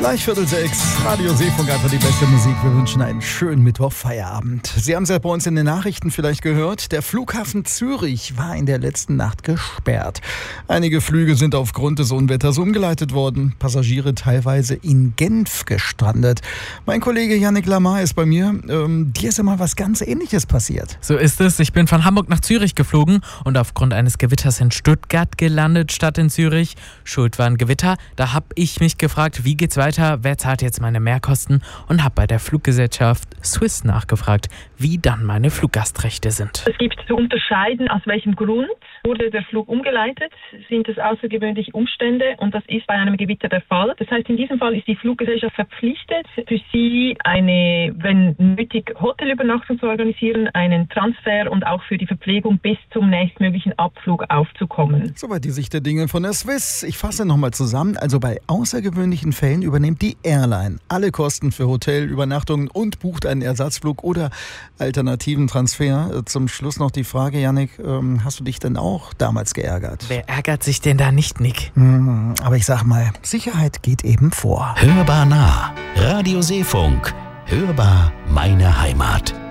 Gleich 5:45, Radio Seefunk, einfach die beste Musik. Wir wünschen einen schönen Mittwoch-Feierabend. Sie haben es ja bei uns in den Nachrichten vielleicht gehört. Der Flughafen Zürich war in der letzten Nacht gesperrt. Einige Flüge sind aufgrund des Unwetters umgeleitet worden. Passagiere teilweise in Genf gestrandet. Mein Kollege Yannick Lamar ist bei mir. Dir ist immer was ganz Ähnliches passiert. So ist es. Ich bin von Hamburg nach Zürich geflogen und aufgrund eines Gewitters in Stuttgart gelandet, statt in Zürich. Schuld war ein Gewitter. Da habe ich mich gefragt, wie geht's weiter? Wer zahlt jetzt meine Mehrkosten? Und habe bei der Fluggesellschaft Swiss nachgefragt, wie dann meine Fluggastrechte sind. Es gibt zu unterscheiden, aus welchem Grund wurde der Flug umgeleitet. Sind es außergewöhnliche Umstände? Und das ist bei einem Gewitter der Fall. Das heißt, in diesem Fall ist die Fluggesellschaft verpflichtet, für Sie eine, wenn nötig, Hotelübernachtung zu organisieren, einen Transfer und auch für die Verpflegung bis zum nächstmöglichen Abflug aufzukommen. Soweit die Sicht der Dinge von der Swiss. Ich fasse nochmal zusammen. Also bei außergewöhnlichen Fällen übernimmt die Airline alle Kosten für Hotel, Übernachtungen und bucht einen Ersatzflug oder alternativen Transfer. Zum Schluss noch die Frage, Yannick, hast du dich denn auch damals geärgert? Wer ärgert sich denn da nicht, Nick? Aber ich sag mal, Sicherheit geht eben vor. Hörbar nah. Radio Seefunk. Hörbar meine Heimat.